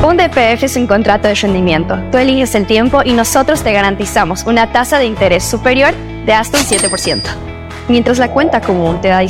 Un DPF es un contrato de rendimiento. Tú eliges el tiempo y nosotros te garantizamos una tasa de interés superior de hasta un 7%. Mientras la cuenta común te da